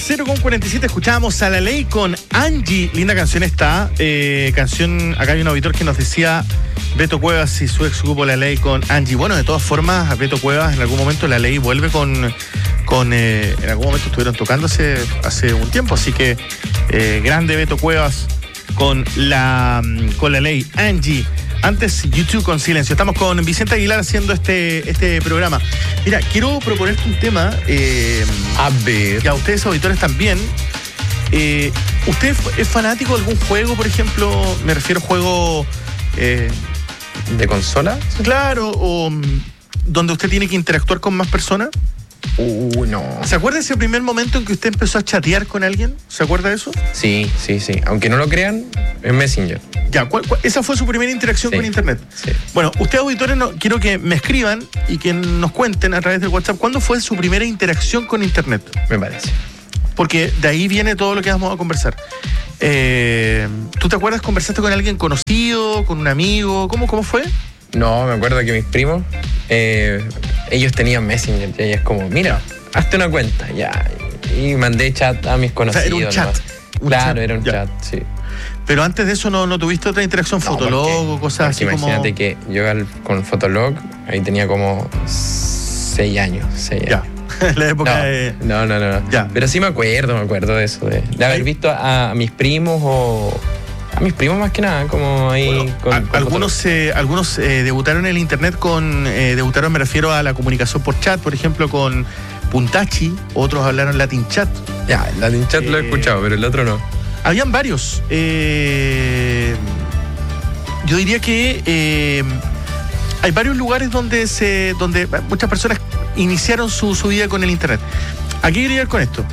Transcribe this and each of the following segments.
0:47 escuchábamos a La Ley con Angie. Linda canción esta. Acá hay un auditor que nos decía Beto Cuevas y su ex grupo La Ley con Angie. Bueno, de todas formas, Beto Cuevas en algún momento La Ley vuelve en algún momento estuvieron tocándose hace un tiempo, así que grande Beto Cuevas con la Ley Angie. Antes, YouTube con Silencio. Estamos con Vicente Aguilar haciendo este programa. Mira, quiero proponerte un tema. A ver. Que a ustedes, auditores, también. ¿Usted es fanático de algún juego, por ejemplo? Me refiero a juego... ¿De consola? Claro, o donde usted tiene que interactuar con más personas. No. ¿Se acuerda de ese primer momento en que usted empezó a chatear con alguien? ¿Se acuerda de eso? Sí. Aunque no lo crean, es Messenger. Ya, esa fue su primera interacción con Internet. Sí. Bueno, ustedes, auditores, quiero que me escriban y que nos cuenten a través del WhatsApp cuándo fue su primera interacción con Internet. Me parece. Porque de ahí viene todo lo que vamos a conversar. ¿Tú te acuerdas? ¿Conversaste con alguien conocido, con un amigo? ¿Cómo fue? No, me acuerdo que mis primos, ellos tenían Messenger, y es como, mira, hazte una cuenta, ya. Y mandé chat a mis conocidos. O sea, era un chat. Claro, era un chat, sí. Pero antes de eso no tuviste otra interacción, Fotolog o cosas así como... Imagínate que yo con Fotolog, ahí tenía como 6 años. Ya, la época de... No. Ya. Pero sí me acuerdo de eso, de haber visto a mis primos o... A mis primos más que nada, como ahí... Bueno, algunos debutaron en el Internet debutaron, me refiero a la comunicación por chat, por ejemplo, con Puntachi, otros hablaron Latin Chat. Ya, Latin Chat lo he escuchado, pero el otro no. Habían varios. Yo diría que hay varios lugares donde muchas personas iniciaron su vida con el Internet. ¿A qué quería ir con esto?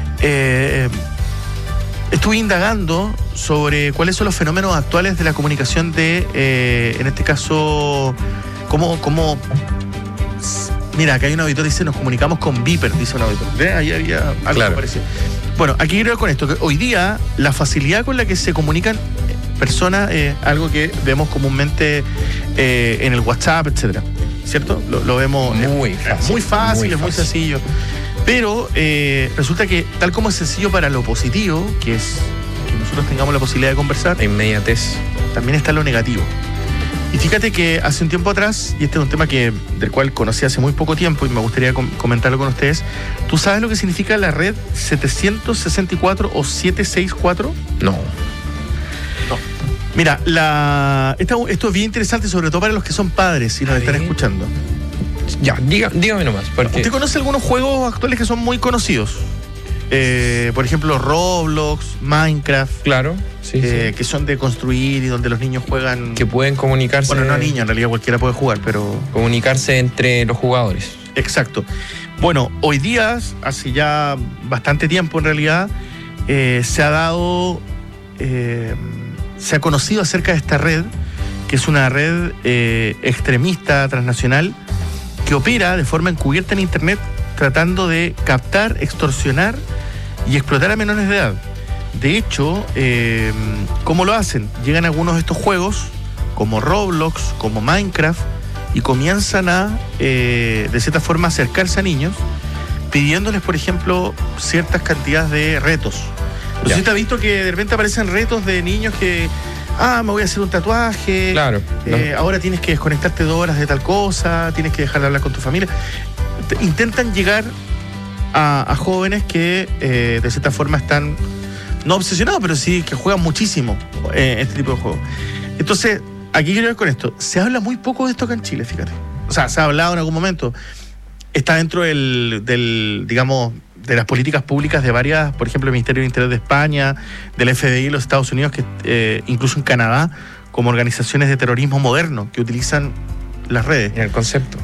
Estuve indagando sobre cuáles son los fenómenos actuales de la comunicación en este caso, cómo mira, acá hay un auditor que dice, nos comunicamos con Viper, dice un auditor. ¿Ve? Ahí había algo parecido. Bueno, aquí quiero ir con esto, que hoy día la facilidad con la que se comunican personas es algo que vemos comúnmente en el WhatsApp, etcétera, ¿cierto? Lo vemos muy fácil, es muy sencillo. Pero resulta que tal como es sencillo para lo positivo, que es que nosotros tengamos la posibilidad de conversar, la inmediatez, también está lo negativo. Y fíjate que hace un tiempo atrás, y este es un tema del cual conocí hace muy poco tiempo y me gustaría comentarlo con ustedes, ¿tú sabes lo que significa la red 764 o 764? No. Mira, esto es bien interesante, sobre todo para los que son padres y nos están escuchando. Ya, dígame nomás. Porque... ¿Usted conoce algunos juegos actuales que son muy conocidos? Por ejemplo, Roblox, Minecraft. Claro, sí. Que son de construir y donde los niños juegan... Que pueden comunicarse... Bueno, no niños, en realidad cualquiera puede jugar, pero... Comunicarse entre los jugadores. Exacto. Bueno, hoy día, hace ya bastante tiempo en realidad, se ha conocido acerca de esta red, que es una red extremista, transnacional, que opera de forma encubierta en Internet tratando de captar, extorsionar y explotar a menores de edad. De hecho, ¿cómo lo hacen? Llegan a algunos de estos juegos, como Roblox, como Minecraft, y comienzan a, de cierta forma, acercarse a niños, pidiéndoles, por ejemplo, ciertas cantidades de retos. No sé si te has visto que de repente aparecen retos de niños que... me voy a hacer un tatuaje. Claro. Ahora tienes que desconectarte 2 horas de tal cosa, tienes que dejar de hablar con tu familia. Intentan llegar a jóvenes que de cierta forma están, no obsesionados, pero sí que juegan muchísimo este tipo de juegos. Entonces, aquí quiero ver con esto. Se habla muy poco de esto acá en Chile, fíjate. O sea, se ha hablado en algún momento. Está dentro digamos, de las políticas públicas de varias, por ejemplo, el Ministerio del Interior de España, del FBI de los Estados Unidos, que incluso en Canadá, como organizaciones de terrorismo moderno que utilizan las redes. En el concepto.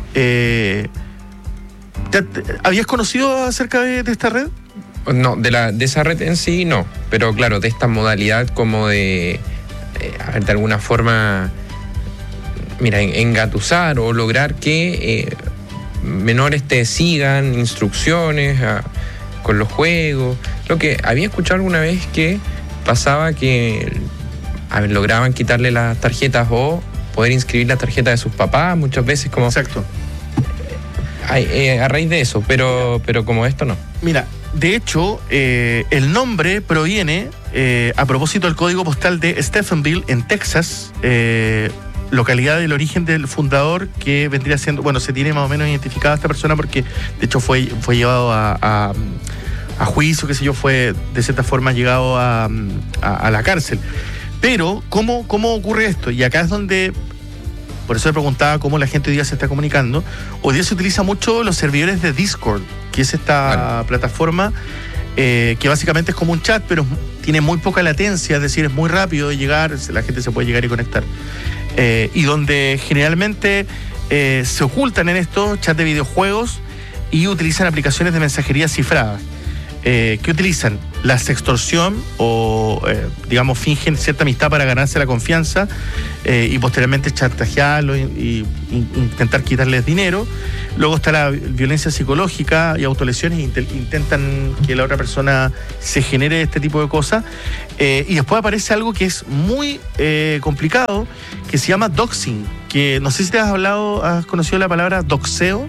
¿Habías conocido acerca de esta red? No, de esa red en sí no, pero claro, de esta modalidad como de alguna forma, mira, engatusar o lograr que menores te sigan instrucciones con los juegos. Lo que había escuchado alguna vez que pasaba que lograban quitarle las tarjetas o poder inscribir la tarjeta de sus papás muchas veces como... Exacto. A raíz de eso, pero como esto no. Mira, de hecho, el nombre proviene, a propósito del código postal de Stephenville, en Texas, localidad del origen del fundador, que vendría siendo, bueno, se tiene más o menos identificada a esta persona porque de hecho fue llevado a juicio, qué sé yo, fue de cierta forma llegado a la cárcel. Pero, ¿cómo ocurre esto? Y acá es donde, por eso le preguntaba cómo la gente hoy día se está comunicando. Hoy día se utiliza mucho los servidores de Discord, que es esta plataforma que básicamente es como un chat, pero tiene muy poca latencia, es decir, es muy rápido de llegar, la gente se puede llegar y conectar. Y donde generalmente se ocultan en estos chats de videojuegos y utilizan aplicaciones de mensajería cifrada. ¿Qué utilizan? La sextorsión o, digamos, fingen cierta amistad para ganarse la confianza y posteriormente chantajearlo y intentar quitarles dinero. Luego está la violencia psicológica y autolesiones, intentan que la otra persona se genere este tipo de cosas. Y después aparece algo que es muy complicado, que se llama doxing, que no sé si te has conocido la palabra doxeo.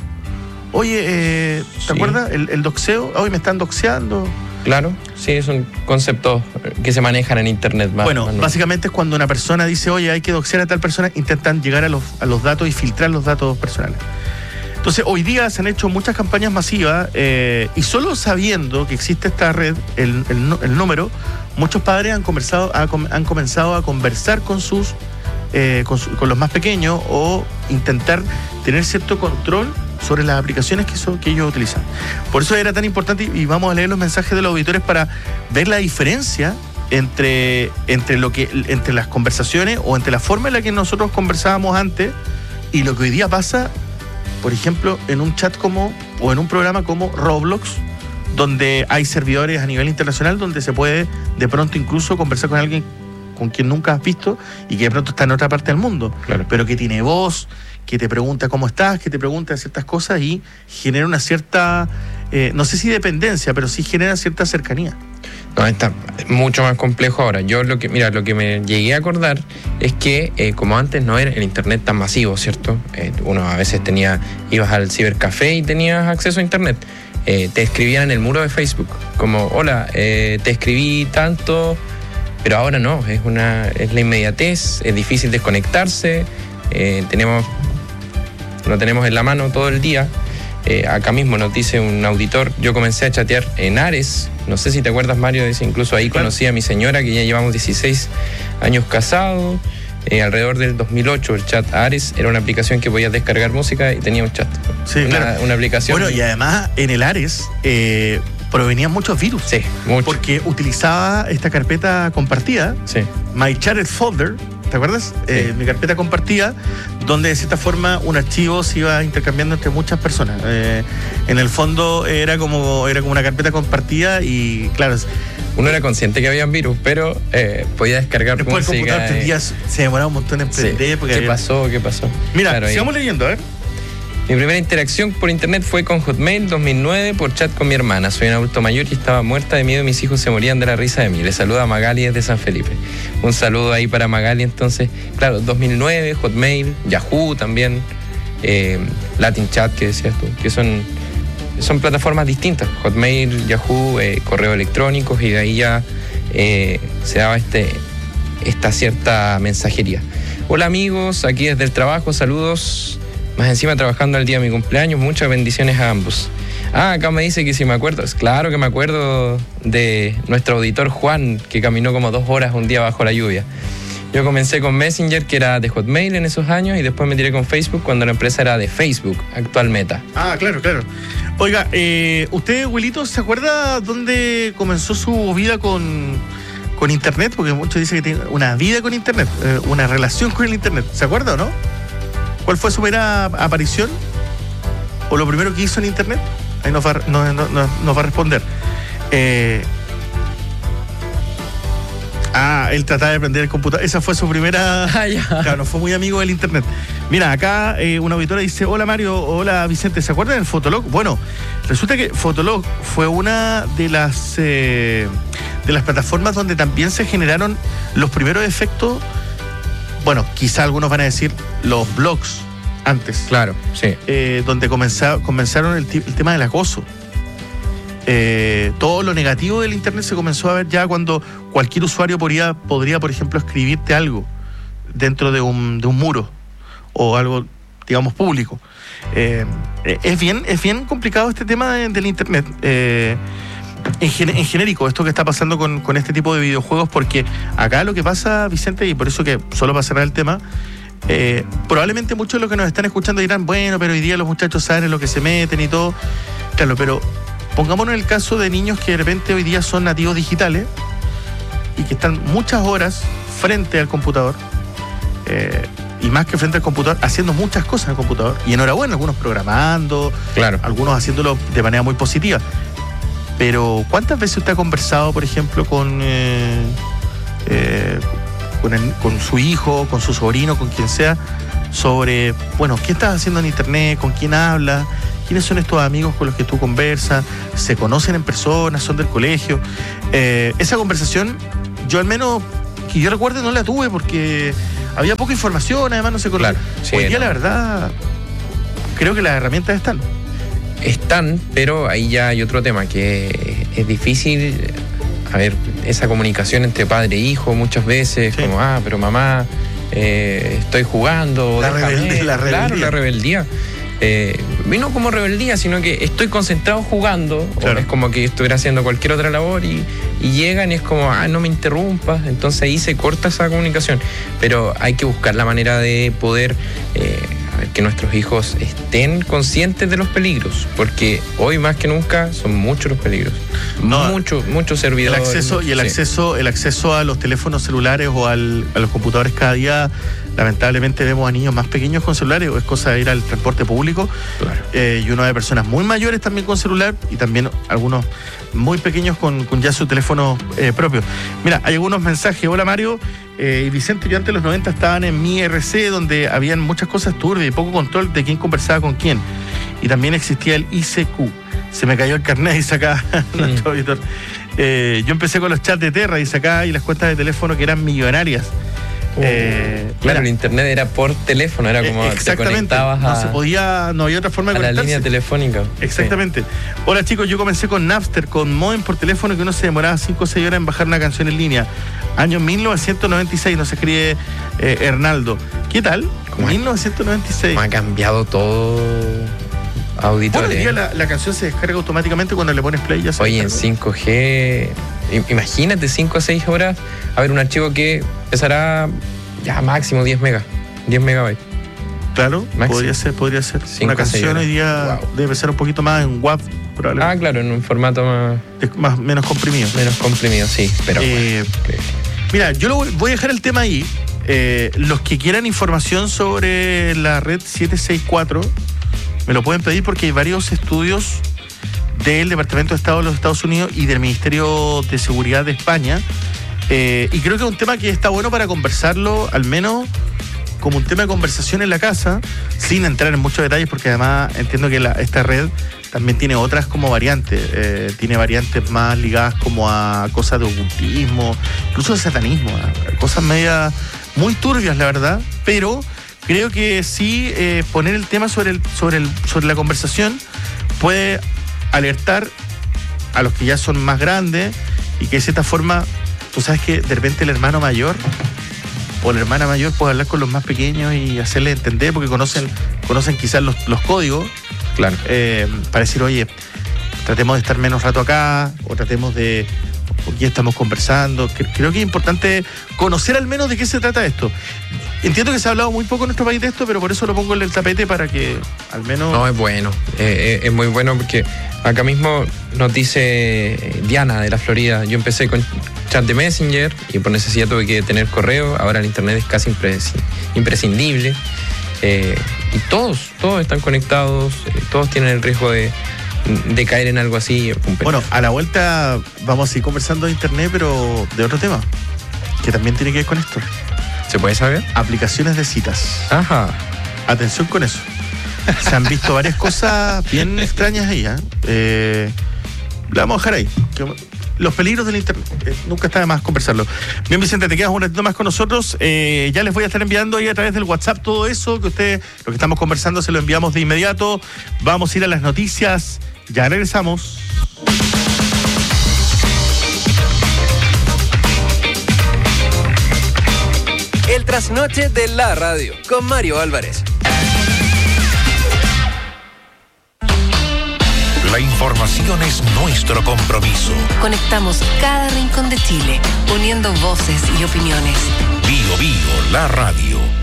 Oye, ¿te acuerdas? El doxeo. Hoy me están doxeando. Claro, sí, son conceptos que se manejan en internet. Bueno, básicamente es cuando una persona dice, oye, hay que doxear a tal persona, intentan llegar a los datos y filtrar los datos personales. Entonces, hoy día se han hecho muchas campañas masivas y solo sabiendo que existe esta red, el número, muchos padres han comenzado a conversar con con los más pequeños o intentar tener cierto control sobre las aplicaciones que ellos utilizan. Por eso era tan importante, y vamos a leer los mensajes de los auditores para ver la diferencia entre las conversaciones o entre la forma en la que nosotros conversábamos antes y lo que hoy día pasa, por ejemplo, en un chat o en un programa como Roblox, donde hay servidores a nivel internacional donde se puede de pronto incluso conversar con alguien con quien nunca has visto y que de pronto está en otra parte del mundo, claro, pero que tiene voz, que te pregunta cómo estás, que te pregunta ciertas cosas y genera una cierta, no sé si dependencia, pero sí genera cierta cercanía. No, está mucho más complejo ahora. Yo lo que me llegué a acordar es que como antes no era el internet tan masivo, ¿cierto? Uno a veces ibas al cibercafé y tenías acceso a internet. Te escribían en el muro de Facebook, como, hola, te escribí tanto, pero ahora no, es la inmediatez, es difícil desconectarse, lo tenemos en la mano todo el día. Acá mismo nos dice un auditor, yo comencé a chatear en Ares, no sé si te acuerdas, Mario, dice, incluso ahí conocí a mi señora, que ya llevamos 16 años casados. Alrededor del 2008 el chat Ares era una aplicación que podías descargar música y tenía un chat. Sí, claro. Una aplicación. Bueno, y además en el Ares provenían muchos virus. Sí, mucho. Porque utilizaba esta carpeta compartida, sí, My Chatted Folder, ¿te acuerdas? Sí. Mi carpeta compartida, donde de cierta forma un archivo se iba intercambiando entre muchas personas. En el fondo era como una carpeta compartida y claro, uno era consciente que había virus, pero podía descargar después música. El computador prendía, se demoraba un montón en prender. Sí. ¿Qué pasó? Mira, claro, sigamos leyendo, a ver. Mi primera interacción por internet fue con Hotmail 2009 por chat con mi hermana. Soy un adulto mayor y estaba muerta de miedo y mis hijos se morían de la risa de mí. Le saluda a Magali desde San Felipe. Un saludo ahí para Magali. Entonces, claro, 2009, Hotmail, Yahoo también, Latin Chat que decías tú, que son plataformas distintas. Hotmail, Yahoo, correo electrónicos, y de ahí ya se daba esta cierta mensajería. Hola amigos, aquí desde el trabajo, saludos. Más encima trabajando el día de mi cumpleaños, muchas bendiciones a ambos. Acá me dice que si me acuerdo. Claro que me acuerdo de nuestro auditor Juan, que caminó como 2 horas un día bajo la lluvia. Yo comencé con Messenger, que era de Hotmail en esos años, y después me tiré con Facebook cuando la empresa era de Facebook, actual Meta. Claro. Oiga, ¿usted, Wilito, se acuerda dónde comenzó su vida con internet? Porque muchos dicen que tiene una vida con internet, una relación con el internet. ¿Se acuerda o no? ¿Cuál fue su primera aparición? ¿O lo primero que hizo en internet? Ahí nos va a responder. Él trataba de aprender el computador. Esa fue su primera... Claro, no fue muy amigo del internet. Mira, acá una auditora dice, hola Mario, hola Vicente, ¿se acuerdan del Fotolog? Bueno, resulta que Fotolog fue una de las plataformas donde también se generaron los primeros efectos. Bueno, quizá algunos van a decir los blogs antes. Claro, sí. Donde comenzaron el tema del acoso. todo lo negativo del Internet se comenzó a ver ya cuando cualquier usuario podría, por ejemplo, escribirte algo dentro de un muro o algo, digamos, público. Es bien complicado este tema del Internet. En genérico, esto que está pasando con este tipo de videojuegos, porque acá lo que pasa, Vicente, y por eso que solo para cerrar el tema, probablemente muchos de los que nos están escuchando dirán, bueno, pero hoy día los muchachos saben en lo que se meten y todo. Claro, pero pongámonos en el caso de niños que de repente hoy día son nativos digitales y que están muchas horas frente al computador, y más que frente al computador, haciendo muchas cosas en el computador. Y enhorabuena, algunos programando, claro, algunos haciéndolo de manera muy positiva. Pero ¿cuántas veces usted ha conversado, por ejemplo, con su hijo, con su sobrino, con quien sea, sobre, bueno, ¿qué estás haciendo en Internet? ¿Con quién hablas? ¿Quiénes son estos amigos con los que tú conversas? ¿Se conocen en persona? ¿Son del colegio? Esa conversación, yo al menos, que yo recuerde, no la tuve porque había poca información, además no se conocía. Claro, sí, hoy día, la verdad, creo que las herramientas están, pero ahí ya hay otro tema, que es difícil, a ver, esa comunicación entre padre e hijo muchas veces, sí, como, pero mamá, estoy jugando. La rebeldía. Claro, la rebeldía. No como rebeldía, sino que estoy concentrado jugando, claro, o es como que estuviera haciendo cualquier otra labor y llegan y es como, no me interrumpas, entonces ahí se corta esa comunicación. Pero hay que buscar la manera de poder que nuestros hijos estén conscientes de los peligros, porque hoy más que nunca son muchos los peligros, muchos servidores. El acceso a los teléfonos celulares o a los computadores cada día, lamentablemente vemos a niños más pequeños con celulares, o es cosa de ir al transporte público, claro, y uno ve personas muy mayores también con celular y también algunos muy pequeños con ya su teléfono propio. Mira, hay algunos mensajes. Hola Mario y Vicente, yo antes de los 90 estaban en mi RC, donde habían muchas cosas turbias y poco control de quién conversaba con quién, y también existía el ICQ. Se me cayó el carnet, dice acá nuestro auditor. Yo empecé con los chats de Terra, dice acá, y las cuentas de teléfono que eran millonarias. Claro, el internet era por teléfono, era como te conectabas no había otra forma de conectarse. La línea telefónica. Exactamente. Sí. Hola chicos, yo comencé con Napster, con modem por teléfono, que uno se demoraba 5 o 6 horas en bajar una canción en línea. Año 1996, nos escribe Hernaldo. ¿Qué tal? 1996. Ha cambiado todo, auditores. Hoy día la canción se descarga automáticamente cuando le pones play. Ya se Oye, en 5G... Imagínate 5 a 6 horas a ver un archivo que pesará ya máximo 10 megabytes. Claro, máximo. podría ser. Una canción hoy día debe pesar un poquito más en WAV, probablemente. Claro, en un formato menos comprimido. Menos comprimido, sí. Pero mira, yo voy a dejar el tema ahí. Los que quieran información sobre la red 764 me lo pueden pedir, porque hay varios estudios del Departamento de Estado de los Estados Unidos y del Ministerio de Seguridad de España, y creo que es un tema que está bueno para conversarlo, al menos como un tema de conversación en la casa, sin entrar en muchos detalles, porque además entiendo que esta red también tiene otras como variantes, tiene variantes más ligadas como a cosas de ocultismo, incluso de satanismo, cosas medias muy turbias, la verdad, pero creo que sí, poner el tema sobre la conversación puede alertar a los que ya son más grandes, y que de cierta forma, tú sabes que de repente el hermano mayor o la hermana mayor puede hablar con los más pequeños y hacerles entender, porque conocen quizás los códigos, claro, para decir, oye, tratemos de estar menos rato acá, o tratemos de, ¿por qué estamos conversando? Creo que es importante conocer al menos de qué se trata esto. Entiendo que se ha hablado muy poco en nuestro país de esto, pero por eso lo pongo en el tapete, para que al menos... No, es bueno, es muy bueno, porque acá mismo nos dice Diana de la Florida: yo empecé con chat de Messenger y por necesidad tuve que tener correo, ahora el internet es casi imprescindible, y todos están conectados, todos tienen el riesgo de caer en algo así. Bueno, a la vuelta vamos a ir conversando de internet, pero de otro tema, que también tiene que ver con esto. ¿Se puede saber? Aplicaciones de citas. Ajá. Atención con eso. Se han visto varias cosas bien extrañas ahí, la vamos a dejar ahí. Los peligros del internet. Nunca está de más conversarlo. Bien, Vicente, te quedas un ratito más con nosotros. Ya les voy a estar enviando ahí a través del WhatsApp todo eso que lo que estamos conversando, se lo enviamos de inmediato. Vamos a ir a las noticias. Ya regresamos. trasnoche de la radio con Mario Álvarez. La información es nuestro compromiso. Conectamos cada rincón de Chile, uniendo voces y opiniones. Bio, la radio.